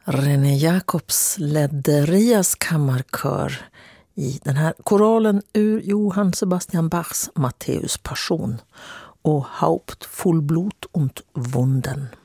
René Jacobs ledde Rias kammarkör i den här koralen ur Johann Sebastian Bachs Matthäus Passion och Haupt voll Blut und Wunden.